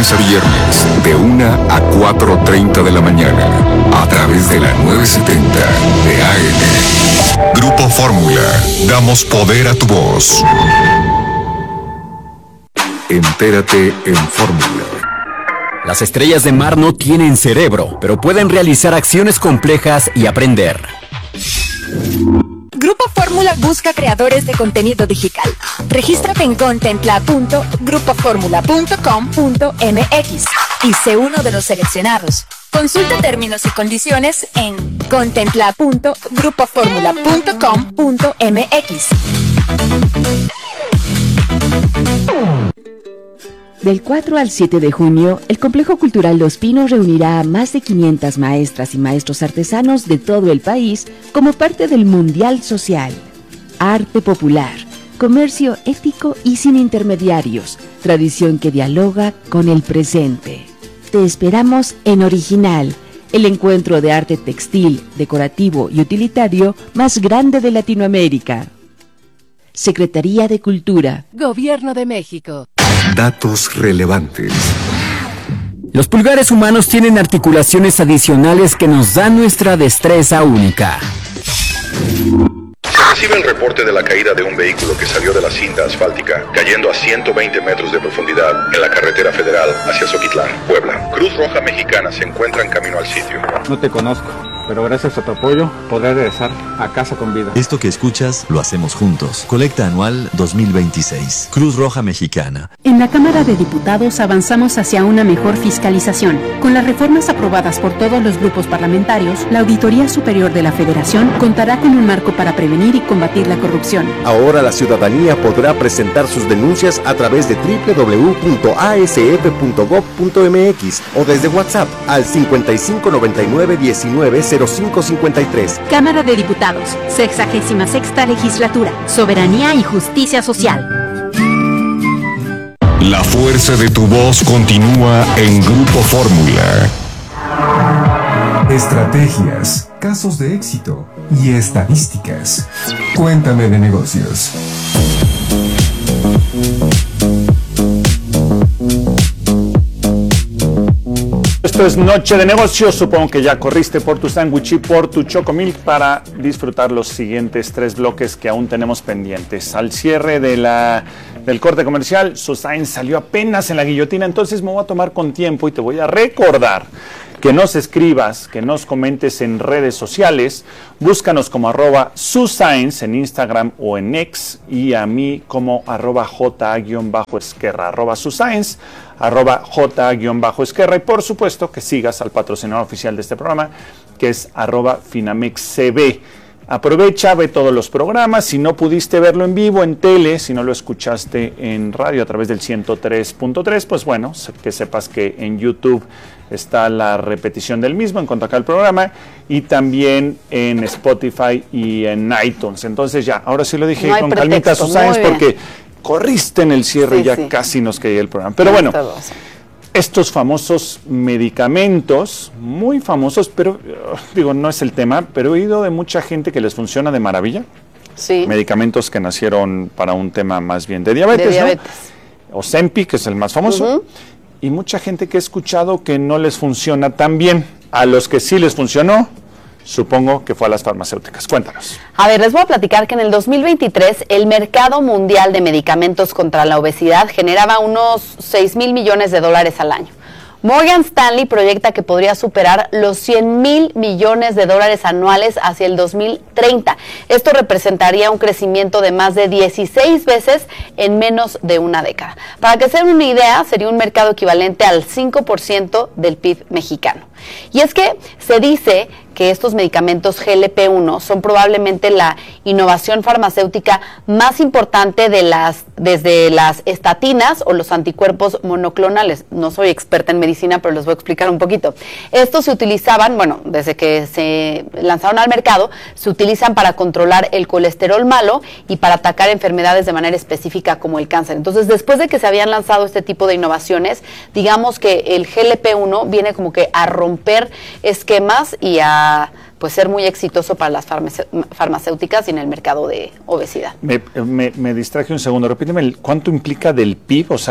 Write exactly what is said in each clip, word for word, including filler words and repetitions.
lunes a viernes, de una a cuatro treinta de la mañana, a través de la novecientos setenta de A M. Grupo Fórmula, damos poder a tu voz. Entérate en Fórmula. Las estrellas de mar no tienen cerebro, pero pueden realizar acciones complejas y aprender. Grupo Fórmula busca creadores de contenido digital. Regístrate en contentlab punto grupo fórmula punto com punto m x y sé uno de los seleccionados. Consulta términos y condiciones en contentlab punto grupo fórmula punto com punto m x. Del cuatro al siete de junio, el Complejo Cultural Los Pinos reunirá a más de quinientas maestras y maestros artesanos de todo el país como parte del Mundial Social. Arte popular, comercio ético y sin intermediarios, tradición que dialoga con el presente. Te esperamos en Original, el encuentro de arte textil, decorativo y utilitario más grande de Latinoamérica. Secretaría de Cultura. Gobierno de México. Datos relevantes. Los pulgares humanos tienen articulaciones adicionales que nos dan nuestra destreza única. Se recibe el reporte de la caída de un vehículo que salió de la cinta asfáltica, cayendo a ciento veinte metros de profundidad en la carretera federal hacia Zoquitlán, Puebla. Cruz Roja Mexicana se encuentra en camino al sitio. No te conozco, pero gracias a tu apoyo podré regresar a casa con vida. Esto que escuchas lo hacemos juntos. Colecta anual dos mil veintiséis. Cruz Roja Mexicana. En la Cámara de Diputados avanzamos hacia una mejor fiscalización. Con las reformas aprobadas por todos los grupos parlamentarios, la Auditoría Superior de la Federación contará con un marco para prevenir y combatir la corrupción. Ahora la ciudadanía podrá presentar sus denuncias a través de doble u doble u doble u punto a s f punto gob punto m x o desde WhatsApp al cincuenta y cinco noventa y nueve diecinueve cero cinco cincuenta y tres. Cámara de Diputados, sexagésima sexta legislatura, soberanía y justicia social. La fuerza de tu voz continúa en Grupo Fórmula. Estrategias, casos de éxito y estadísticas. Cuéntame de negocios. Esto es Noche de Negocios. Supongo que ya corriste por tu sándwich y por tu Chocomilk para disfrutar los siguientes tres bloques que aún tenemos pendientes. Al cierre de la, del corte comercial, Susain salió apenas en la guillotina, entonces me voy a tomar con tiempo y te voy a recordar que nos escribas, que nos comentes en redes sociales. Búscanos como arroba Susains en Instagram o en X, y a mí como arroba J-Esquerra, arroba Susains, arroba J-Esquerra, y por supuesto que sigas al patrocinador oficial de este programa, que es arroba FinamexCB. Aprovecha, ve todos los programas. Si no pudiste verlo en vivo en tele, si no lo escuchaste en radio a través del ciento tres punto tres, pues bueno, que sepas que en YouTube está la repetición del mismo en cuanto acá el programa, y también en Spotify y en iTunes. Entonces ya, ahora sí lo dije no con calmita, Susains, porque corriste en el cierre sí, y ya sí. Casi nos caía el programa. Pero bueno, estos famosos medicamentos, muy famosos, pero digo, no es el tema, pero he oído de mucha gente que les funciona de maravilla. Sí. Medicamentos que nacieron para un tema más bien de diabetes, de diabetes. ¿no? Ozempic, que es el más famoso. Uh-huh. Y mucha gente que he escuchado que no les funciona tan bien. A los que sí les funcionó, supongo que fue a las farmacéuticas. Cuéntanos. A ver, les voy a platicar que en el dos mil veintitrés el mercado mundial de medicamentos contra la obesidad generaba unos seis mil millones de dólares al año. Morgan Stanley proyecta que podría superar los cien mil millones de dólares anuales hacia el dos mil treinta. Esto representaría un crecimiento de más de dieciséis veces en menos de una década. Para que se den una idea, sería un mercado equivalente al cinco por ciento del P I B mexicano. Y es que se dice que estos medicamentos G L P uno son probablemente la innovación farmacéutica más importante de las, desde las estatinas o los anticuerpos monoclonales. No soy experta en medicina, pero les voy a explicar un poquito. Estos se utilizaban, bueno, desde que se lanzaron al mercado, se utilizan para controlar el colesterol malo y para atacar enfermedades de manera específica como el cáncer. Entonces, después de que se habían lanzado este tipo de innovaciones, digamos que el G L P uno viene como que a romper esquemas y a pues ser muy exitoso para las farmacéuticas y en el mercado de obesidad. Me, me, me distraje un segundo, repíteme, ¿cuánto implica del P I B? O sea, el...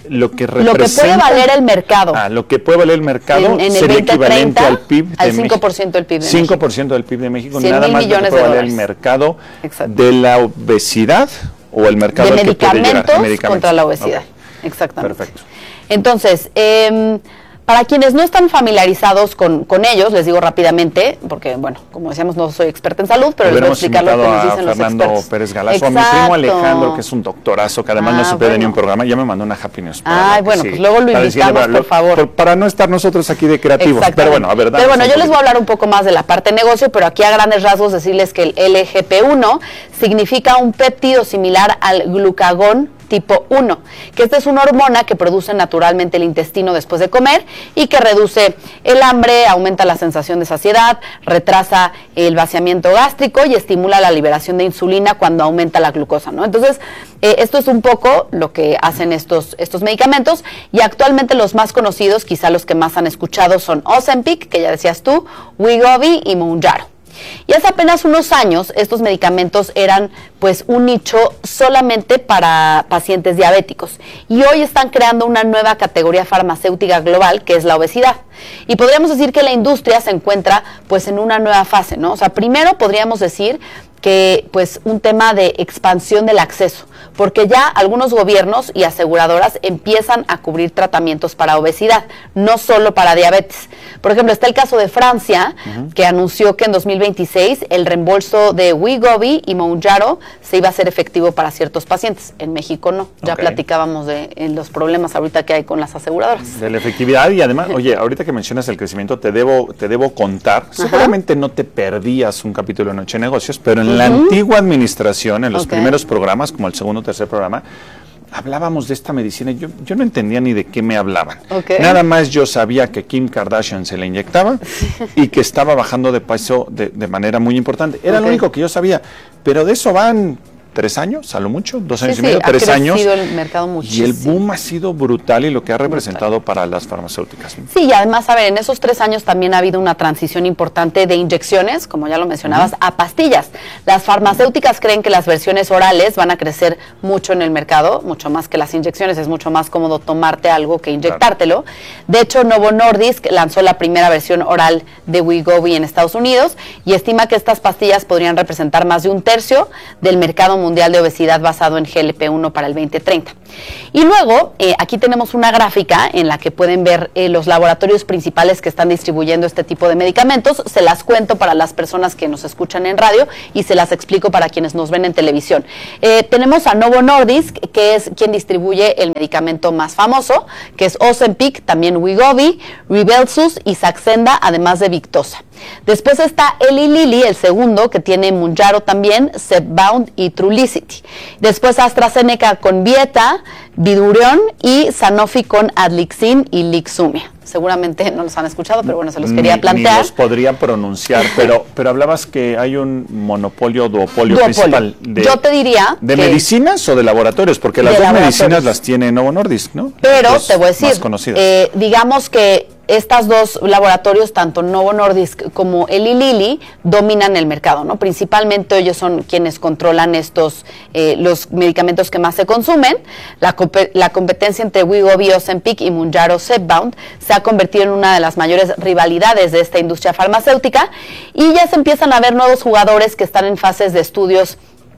lo que representa... Lo que puede valer el mercado. Ah, lo que puede valer el mercado en, en sería el equivalente al P I B de al cinco por ciento del P I B de cinco por ciento del P I B de México, cien nada mil más lo que millones puede de valer el dólares. mercado Exacto. de la obesidad o el mercado de al que puede llegar. medicamentos, Medicamentos contra la obesidad. Okay. Exactamente. Perfecto. Entonces, eh, para quienes no están familiarizados con, con ellos, les digo rápidamente, porque, bueno, como decíamos, no soy experta en salud, pero les voy a explicar lo que nos dicen los Fernando expertos. Pérez Galazo, Exacto. a mi primo Alejandro, que es un doctorazo, que además Ah, no se pierde bueno. ni un programa, ya me mandó una Happy News. Ay, bueno, sí, pues luego lo para invitamos, decirle, por favor. Por, para no estar nosotros aquí de creativos. Pero bueno, a ver, Pero bueno, un yo les voy a poquito. hablar un poco más de la parte de negocio, pero aquí a grandes rasgos decirles que el L G P uno significa un péptido similar al glucagón tipo uno, que esta es una hormona que produce naturalmente el intestino después de comer y que reduce el hambre, aumenta la sensación de saciedad, retrasa el vaciamiento gástrico y estimula la liberación de insulina cuando aumenta la glucosa, ¿no? Entonces, eh, esto es un poco lo que hacen estos, estos medicamentos y actualmente los más conocidos, quizá los que más han escuchado, son Ozempic, que ya decías tú, Wegovy y Mounjaro. Y hace apenas unos años estos medicamentos eran pues un nicho solamente para pacientes diabéticos y hoy están creando una nueva categoría farmacéutica global que es la obesidad. Y podríamos decir que la industria se encuentra pues en una nueva fase, ¿no? O sea, primero podríamos decir que pues un tema de expansión del acceso, porque ya algunos gobiernos y aseguradoras empiezan a cubrir tratamientos para obesidad, no solo para diabetes. Por ejemplo, está el caso de Francia, uh-huh. que anunció que en dos mil veintiséis el reembolso de Wegovy y Mounjaro se iba a hacer efectivo para ciertos pacientes. En México no. Ya okay. platicábamos de en los problemas ahorita que hay con las aseguradoras. De la efectividad y además, oye, ahorita que mencionas el crecimiento, te debo, te debo contar, uh-huh. seguramente no te perdías un capítulo de Noche de Negocios, pero en uh-huh. la antigua administración, en los okay. primeros programas, como el segundo o tercer programa, hablábamos de esta medicina y yo, yo no entendía ni de qué me hablaban. Okay. Nada más yo sabía que Kim Kardashian se la inyectaba y que estaba bajando de peso de, de manera muy importante. Era okay. lo único que yo sabía, pero de eso van tres años, a lo mucho, dos años sí, y medio, sí, tres ha años. El mercado muchísimo. Y el boom ha sido brutal y lo que ha representado brutal. Para las farmacéuticas. Sí, y además, a ver, en esos tres años también ha habido una transición importante de inyecciones, como ya lo mencionabas, uh-huh. a pastillas. Las farmacéuticas creen que las versiones orales van a crecer mucho en el mercado, mucho más que las inyecciones, es mucho más cómodo tomarte algo que inyectártelo. Claro. De hecho, Novo Nordisk lanzó la primera versión oral de Wegovy en Estados Unidos y estima que estas pastillas podrían representar más de un tercio del mercado mundial de obesidad basado en G L P uno para el veinte treinta. Y luego, eh, aquí tenemos una gráfica en la que pueden ver eh, los laboratorios principales que están distribuyendo este tipo de medicamentos. Se las cuento para las personas que nos escuchan en radio y se las explico para quienes nos ven en televisión. Eh, tenemos a Novo Nordisk, que es quien distribuye el medicamento más famoso, que es Ozempic, también Wegovy, Rybelsus y Saxenda, además de Victoza. Después está Eli Lilly, el segundo, que tiene Mounjaro también, Zepbound y Trulicity. Después AstraZeneca con Vieta, Vidurion y Sanofi con Adlixin y Lixumia. Seguramente no los han escuchado, pero bueno, se los quería ni, plantear. Ni los podría pronunciar, pero pero hablabas que hay un monopolio, duopolio, duopolio. principal. De, Yo te diría ¿De medicinas o de laboratorios? Porque las dos medicinas las tiene Novo Nordisk, ¿no? Pero te voy a decir, eh, digamos que estas dos laboratorios, tanto Novo Nordisk como Eli Lilly, dominan el mercado, ¿no? Principalmente ellos son quienes controlan estos, eh, los medicamentos que más se consumen. La, la competencia entre Wegovy, Ozempic y Mounjaro Zepbound se ha convertido en una de las mayores rivalidades de esta industria farmacéutica y ya se empiezan a ver nuevos jugadores que están en fases de estudios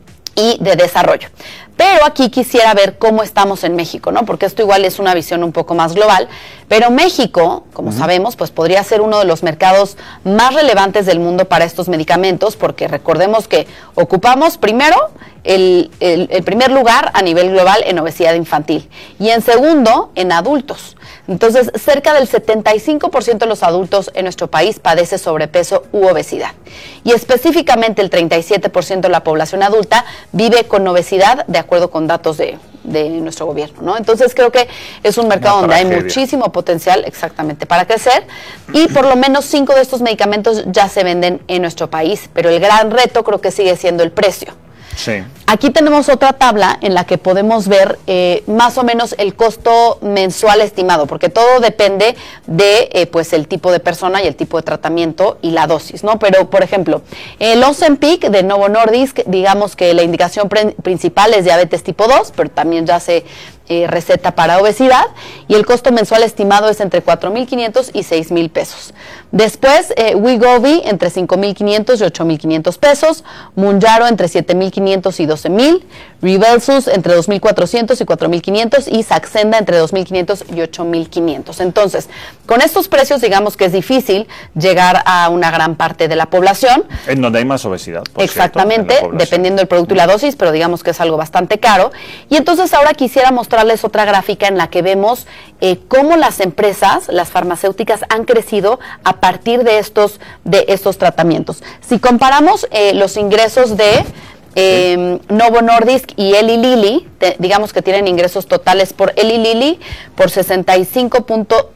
y de desarrollo. Pero aquí quisiera ver cómo estamos en México, ¿no? Porque esto igual es una visión un poco más global, pero México, como uh-huh. sabemos, pues podría ser uno de los mercados más relevantes del mundo para estos medicamentos, porque recordemos que ocupamos primero el, el, el primer lugar a nivel global en obesidad infantil y en segundo en adultos. Entonces, cerca del setenta y cinco por ciento de los adultos en nuestro país padece sobrepeso u obesidad. Y específicamente el treinta y siete por ciento de la población adulta vive con obesidad, de acuerdo con datos de, de nuestro gobierno, ¿no? Entonces, creo que es un mercado donde hay muchísimo potencial, exactamente, para crecer. Y por lo menos cinco de estos medicamentos ya se venden en nuestro país. Pero el gran reto creo que sigue siendo el precio. Sí. Aquí tenemos otra tabla en la que podemos ver eh, más o menos el costo mensual estimado, porque todo depende de eh, pues el tipo de persona y el tipo de tratamiento y la dosis, ¿no? Pero, por ejemplo, el Ozempic de Novo Nordisk, digamos que la indicación pre- principal es diabetes tipo dos, pero también ya se eh, receta para obesidad y el costo mensual estimado es entre cuatro mil quinientos y seis mil pesos. Después, eh, Wegovy entre cinco mil quinientos y ocho mil quinientos pesos, Mounjaro entre siete mil quinientos y doce mil, Rybelsus entre dos mil cuatrocientos y cuatro mil quinientos y Saxenda entre dos mil quinientos y ocho mil quinientos. Entonces, con estos precios digamos que es difícil llegar a una gran parte de la población. En donde hay más obesidad. Por Exactamente, cierto, en dependiendo del producto y la dosis, pero digamos que es algo bastante caro. Y entonces ahora quisiera mostrarles otra gráfica en la que vemos eh, cómo las empresas, las farmacéuticas, han crecido a partir de estos, de estos tratamientos. Si comparamos eh, los ingresos de Eh, Novo Nordisk y Eli Lilly, te, digamos que tienen ingresos totales por Eli Lilly por sesenta y cinco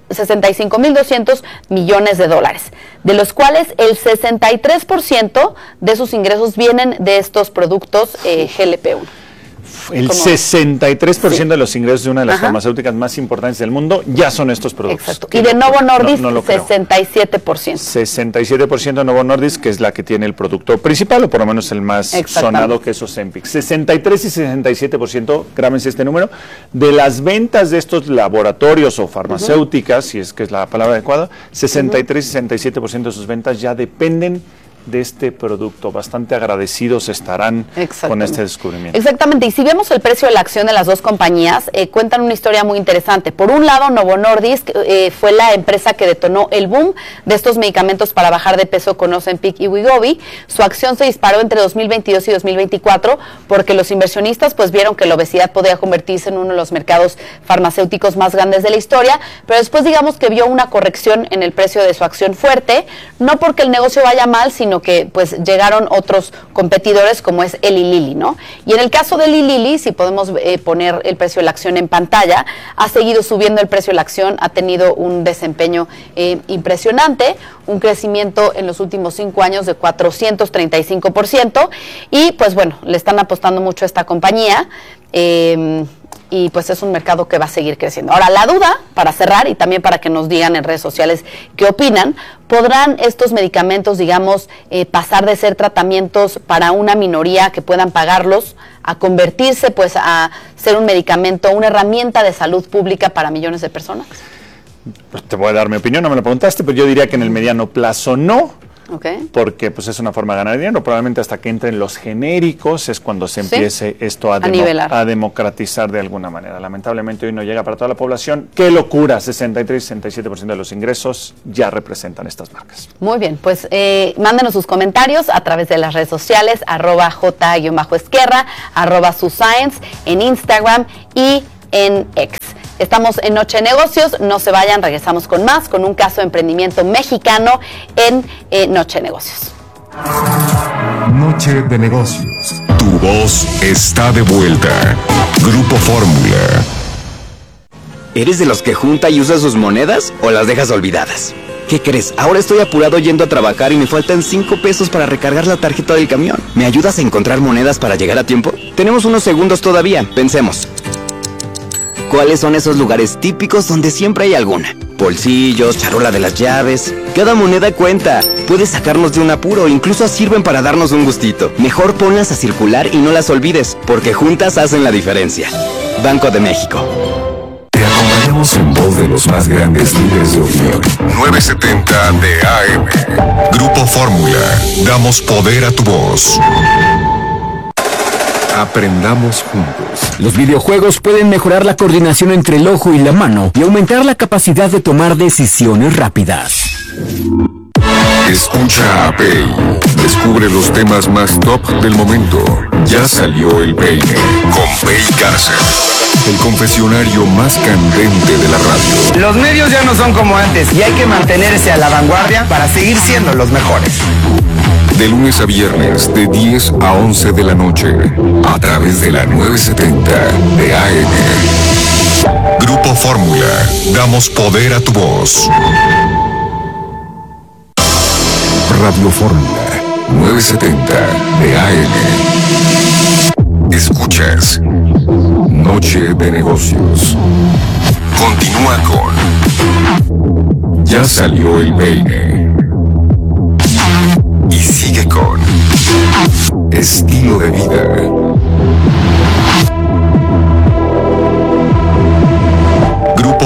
mil doscientos millones de dólares, de los cuales el sesenta y tres por ciento de sus ingresos vienen de estos productos eh, G L P uno. El Como, sesenta y tres por ciento sí. de los ingresos de una de las Ajá. farmacéuticas más importantes del mundo ya son estos productos. Exacto. Y de Novo Nordisk, no, no sesenta y siete por ciento. sesenta y siete por ciento de Novo Nordisk, que es la que tiene el producto principal, o por lo menos el más sonado, que es Ozempic. sesenta y tres y sesenta y siete por ciento, grábense este número, de las ventas de estos laboratorios o farmacéuticas, uh-huh. si es que es la palabra adecuada, sesenta y tres y sesenta y siete por ciento de sus ventas ya dependen de este producto. Bastante agradecidos estarán con este descubrimiento. Exactamente, y si vemos el precio de la acción de las dos compañías, eh, cuentan una historia muy interesante. Por un lado, Novo Nordisk eh, fue la empresa que detonó el boom de estos medicamentos para bajar de peso con Ozempic y Wegovy. Su acción se disparó entre dos mil veintidós y dos mil veinticuatro porque los inversionistas pues vieron que la obesidad podía convertirse en uno de los mercados farmacéuticos más grandes de la historia, pero después digamos que vio una corrección en el precio de su acción fuerte, no porque el negocio vaya mal, sino que pues llegaron otros competidores como es Eli Lilly, ¿no? Y en el caso de Eli Lilly, si podemos eh, poner el precio de la acción en pantalla, ha seguido subiendo el precio de la acción, ha tenido un desempeño eh, impresionante, un crecimiento en los últimos cinco años de cuatrocientos treinta y cinco por ciento y pues bueno, le están apostando mucho a esta compañía. Eh, y pues es un mercado que va a seguir creciendo. Ahora, la duda, para cerrar, y también para que nos digan en redes sociales qué opinan, ¿podrán estos medicamentos, digamos, eh, pasar de ser tratamientos para una minoría que puedan pagarlos a convertirse, pues, a ser un medicamento, una herramienta de salud pública para millones de personas? Pues te voy a dar mi opinión, no me lo preguntaste, pero yo diría que en el mediano plazo no. Okay. Porque pues es una forma de ganar dinero. Probablemente hasta que entren los genéricos es cuando se empiece ¿Sí? esto a, a, demo a democratizar de alguna manera. Lamentablemente hoy no llega para toda la población. ¡Qué locura! sesenta y tres y sesenta y siete por ciento de los ingresos ya representan estas marcas. Muy bien, pues eh, mándenos sus comentarios a través de las redes sociales, arroba j-esquerra, arroba suscience, en Instagram y en X. Estamos en Noche de Negocios, no se vayan, regresamos con más, con un caso de emprendimiento mexicano en eh, Noche de Negocios. Noche de Negocios. Tu voz está de vuelta. Grupo Fórmula. ¿Eres de los que junta y usa sus monedas o las dejas olvidadas? ¿Qué crees? Ahora estoy apurado yendo a trabajar y me faltan cinco pesos para recargar la tarjeta del camión. ¿Me ayudas a encontrar monedas para llegar a tiempo? Tenemos unos segundos todavía, pensemos. ¿Cuáles son esos lugares típicos donde siempre hay alguna? Bolsillos, charola de las llaves. Cada moneda cuenta. Puedes sacarnos de un apuro, incluso sirven para darnos un gustito. Mejor ponlas a circular y no las olvides, porque juntas hacen la diferencia. Banco de México. Te acompañamos en voz de los más grandes líderes de opinión. novecientos setenta de A M. Grupo Fórmula. Damos poder a tu voz. Aprendamos juntos. Los videojuegos pueden mejorar la coordinación entre el ojo y la mano y aumentar la capacidad de tomar decisiones rápidas. Escucha a Pay. Descubre los temas más top del momento. Ya salió el peine con Pay Cárcel. El confesionario más candente de la radio. Los medios ya no son como antes y hay que mantenerse a la vanguardia para seguir siendo los mejores. De lunes a viernes, de diez a once de la noche, a través de la novecientos setenta de A M. Grupo Fórmula, damos poder a tu voz. Radio Fórmula, novecientos setenta de A M. Escuchas Noche de Negocios. Continúa con Ya salió el peine. Y sigue con Estilo de vida.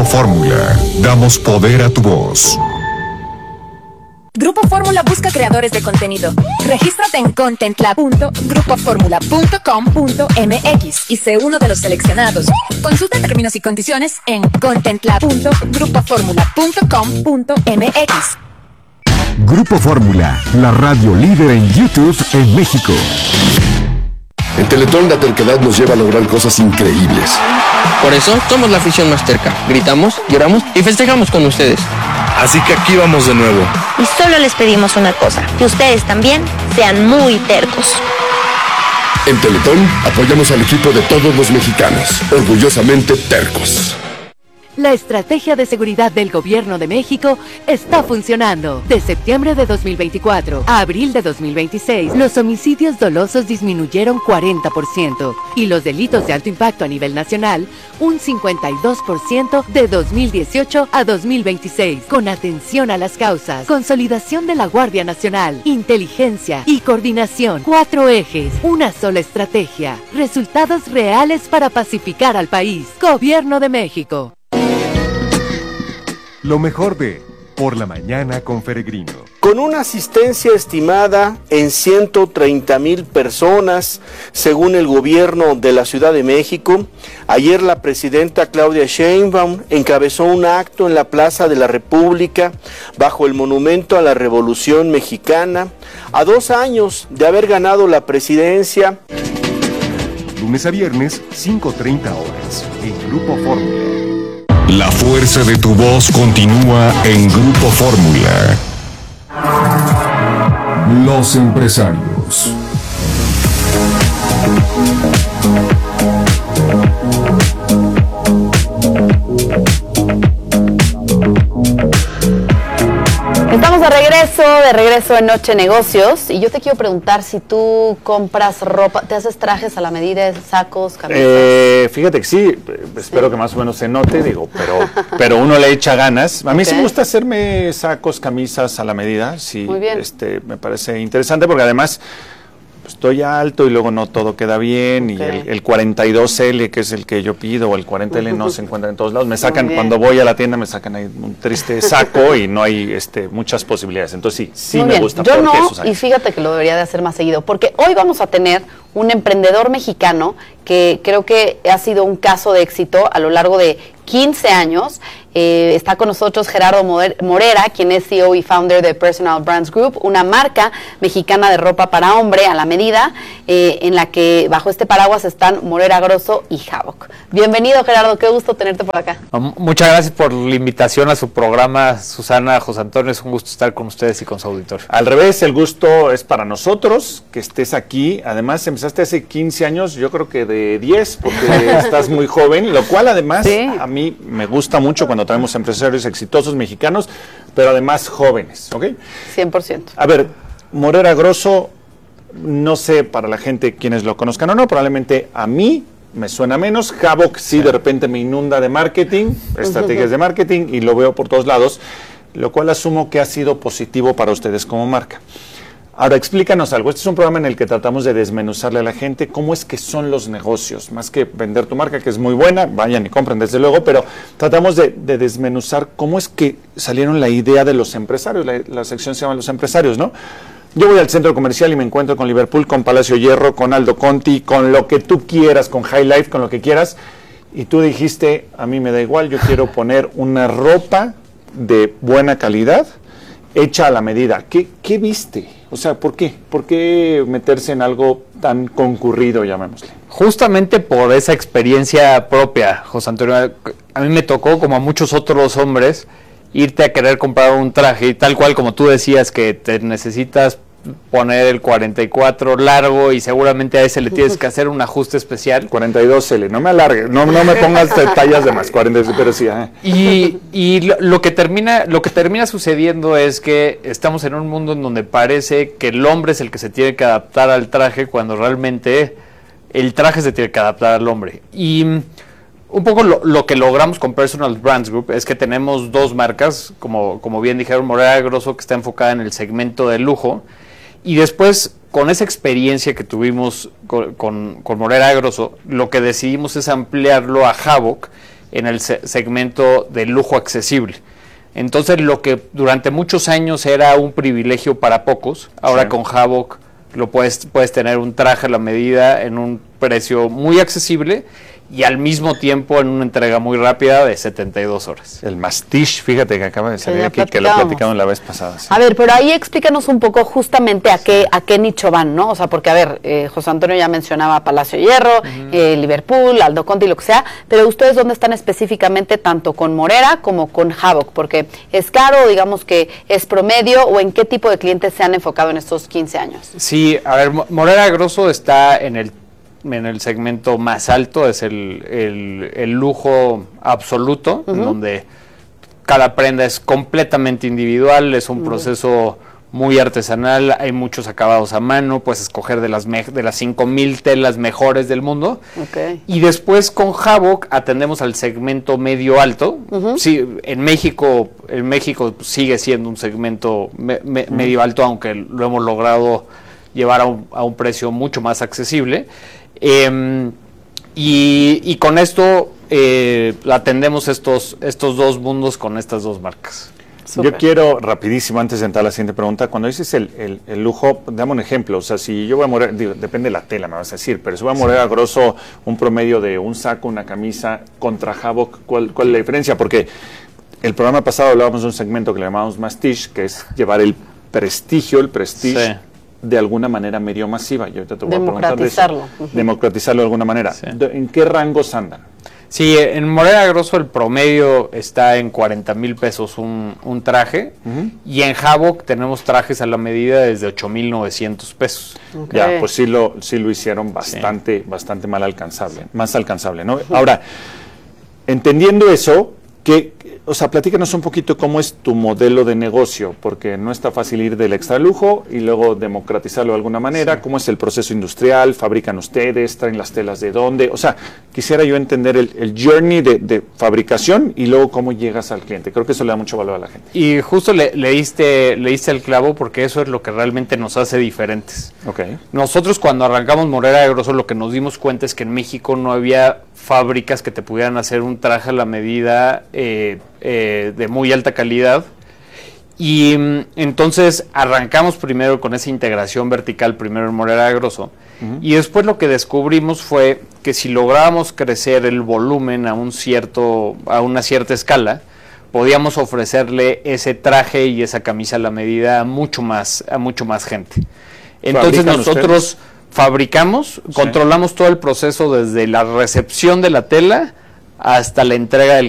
Grupo Fórmula, damos poder a tu voz. Grupo Fórmula busca creadores de contenido. Regístrate en content lab punto grupo fórmula punto com punto m x y sé uno de los seleccionados. Consulta términos y condiciones en content lab punto grupo fórmula punto com punto m x. Grupo Fórmula, la radio líder en YouTube en México. En Teletón la terquedad nos lleva a lograr cosas increíbles. Por eso somos la afición más terca. Gritamos, lloramos y festejamos con ustedes. Así que aquí vamos de nuevo. Y solo les pedimos una cosa, que ustedes también sean muy tercos. En Teletón apoyamos al equipo de todos los mexicanos, orgullosamente tercos. La estrategia de seguridad del Gobierno de México está funcionando. De septiembre de dos mil veinticuatro a abril de dos mil veintiséis, los homicidios dolosos disminuyeron cuarenta por ciento y los delitos de alto impacto a nivel nacional un cincuenta y dos por ciento de dos mil dieciocho a dos mil veintiséis. Con atención a las causas, consolidación de la Guardia Nacional, inteligencia y coordinación. Cuatro ejes, una sola estrategia. Resultados reales para pacificar al país. Gobierno de México. Lo mejor de Por la Mañana con Peregrino. Con una asistencia estimada en ciento treinta mil personas, según el gobierno de la Ciudad de México, ayer la presidenta Claudia Sheinbaum encabezó un acto en la Plaza de la República bajo el Monumento a la Revolución Mexicana, a dos años de haber ganado la presidencia. Lunes a viernes, cinco treinta horas, en Grupo Fórmula. La fuerza de tu voz continúa en Grupo Fórmula. Los empresarios. Estamos de regreso, de regreso en Noche Negocios, y yo te quiero preguntar si tú compras ropa, ¿te haces trajes a la medida, sacos, camisas? Eh, fíjate que sí, espero sí. que más o menos se note, digo, pero, pero uno le echa ganas. A mí okay. sí me gusta hacerme sacos, camisas a la medida, sí, Muy bien. Este, me parece interesante porque además pues, estoy alto y luego no todo queda bien, okay. y el, el cuarenta y dos L, que es el que yo pido, o el cuarenta L no se encuentra en todos lados, me sacan, cuando voy a la tienda me sacan ahí un triste saco y no hay este, muchas posibilidades, entonces sí, sí Muy me bien. gusta. Yo no, y fíjate que lo debería de hacer más seguido, porque hoy vamos a tener un emprendedor mexicano que creo que ha sido un caso de éxito a lo largo de quince años. Eh, está con nosotros Gerardo Morera, quien es C E O y founder de Personal Brands Group, una marca mexicana de ropa para hombre a la medida, eh, en la que bajo este paraguas están Morera Grosso y Havoc. Bienvenido, Gerardo, qué gusto tenerte por acá. Muchas gracias por la invitación a su programa, Susana, José Antonio, es un gusto estar con ustedes y con su auditorio. Al revés, el gusto es para nosotros que estés aquí. Además, empezaste hace quince años, yo creo que de diez, porque estás muy joven, lo cual además sí. a mí me gusta mucho cuando traemos empresarios exitosos mexicanos, pero además jóvenes, ¿ok? cien por ciento. A ver, Morera Grosso, no sé para la gente quienes lo conozcan o no, probablemente a mí me suena menos. Havoc sí, sí. de repente me inunda de marketing, estrategias de marketing, y lo veo por todos lados, lo cual asumo que ha sido positivo para ustedes como marca. Ahora, explícanos algo. Este es un programa en el que tratamos de desmenuzarle a la gente cómo es que son los negocios, más que vender tu marca, que es muy buena, vayan y compren desde luego, pero tratamos de, de desmenuzar cómo es que salieron la idea de los empresarios. La, la sección se llama Los Empresarios, ¿no? Yo voy al centro comercial y me encuentro con Liverpool, con Palacio Hierro, con Aldo Conti, con lo que tú quieras, con High Life, con lo que quieras, y tú dijiste, a mí me da igual, yo quiero poner una ropa de buena calidad, hecha a la medida. ¿Qué, qué viste? O sea, ¿por qué? ¿Por qué meterse en algo tan concurrido, llamémosle? Justamente por esa experiencia propia, José Antonio. A mí me tocó, como a muchos otros hombres, irte a querer comprar un traje, y tal cual como tú decías, que te necesitas poner el cuarenta y cuatro largo y seguramente a ese le tienes que hacer un ajuste especial. cuarenta y dos L, no me alargue, no, no me pongas tallas de más, cuarenta, pero sí. ¿eh? Y, y lo, lo, que termina, lo que termina sucediendo es que estamos en un mundo en donde parece que el hombre es el que se tiene que adaptar al traje, cuando realmente el traje se tiene que adaptar al hombre. Y un poco lo, lo que logramos con Personal Brands Group es que tenemos dos marcas, como, como bien dijeron, Morera Grosso, que está enfocada en el segmento de lujo, y después, con esa experiencia que tuvimos con, con, con Morera Grosso, lo que decidimos es ampliarlo a Havoc, en el se segmento de lujo accesible. Entonces, lo que durante muchos años era un privilegio para pocos, ahora sí. con Havoc lo puedes, puedes tener un traje a la medida en un precio muy accesible y al mismo tiempo en una entrega muy rápida de setenta y dos horas. El Mastiche, fíjate que acaba de salir aquí, que lo platicamos la vez pasada. Sí. A ver, pero ahí explícanos un poco justamente a qué a qué nicho van, ¿no? O sea, porque a ver, eh, José Antonio ya mencionaba Palacio de Hierro, uh-huh. eh, Liverpool, Aldo Conti, lo que sea, pero ustedes dónde están específicamente tanto con Morera como con Havoc, porque es caro, digamos que es promedio, o en qué tipo de clientes se han enfocado en estos quince años. Sí, a ver, Morera Grosso está en el en el segmento más alto, es el, el, el lujo absoluto, uh-huh. en donde cada prenda es completamente individual, es un uh-huh. proceso muy artesanal, hay muchos acabados a mano, puedes escoger de las de las cinco mil telas mejores del mundo. Okay. Y después con Havoc atendemos al segmento medio alto. Uh-huh. Sí, en México, en México sigue siendo un segmento me, me, uh-huh. medio alto, aunque lo hemos logrado llevar a un, a un precio mucho más accesible. Eh, y, y con esto eh, atendemos estos, estos dos mundos con estas dos marcas. Super. Yo quiero, rapidísimo, antes de entrar a la siguiente pregunta, cuando dices el, el, el lujo, dame un ejemplo, o sea, si yo voy a morir, digo, depende de la tela, me vas a decir, pero si voy a morir sí. a grosso un promedio de un saco, una camisa, contra Havoc, ¿cuál, cuál es la diferencia? Porque el programa pasado hablábamos de un segmento que le llamamos Mastiche, que es llevar el prestigio, el prestige, sí. de alguna manera medio masiva. Yo te, te voy a preguntar de eso. Uh-huh. Democratizarlo de alguna manera. Sí. ¿En qué rangos andan? Sí, en Morera Grosso el promedio está en cuarenta mil pesos un, un traje, uh-huh. y en Havoc tenemos trajes a la medida desde ocho mil novecientos pesos. Okay. Ya, pues sí lo, sí lo hicieron bastante, sí. bastante mal alcanzable, más alcanzable, ¿no? Uh-huh. Ahora, entendiendo eso, que, o sea, platícanos un poquito cómo es tu modelo de negocio, porque no está fácil ir del extra lujo y luego democratizarlo de alguna manera. Sí. ¿Cómo es el proceso industrial? ¿Fabrican ustedes? ¿Traen las telas de dónde? O sea, quisiera yo entender el, el journey de, de fabricación y luego cómo llegas al cliente. Creo que eso le da mucho valor a la gente. Y justo le, le, diste, le diste el clavo, porque eso es lo que realmente nos hace diferentes. Okay. Nosotros cuando arrancamos Morera de Grosso, lo que nos dimos cuenta es que en México no había fábricas que te pudieran hacer un traje a la medida eh, eh, de muy alta calidad, y mm, entonces arrancamos primero con esa integración vertical, primero en Morera de Grosso, uh-huh. y después lo que descubrimos fue que si lográbamos crecer el volumen a un cierto, a una cierta escala, podíamos ofrecerle ese traje y esa camisa a la medida a mucho más, a mucho más gente. Entonces nosotros ustedes? fabricamos, sí. controlamos todo el proceso desde la recepción de la tela hasta la entrega del,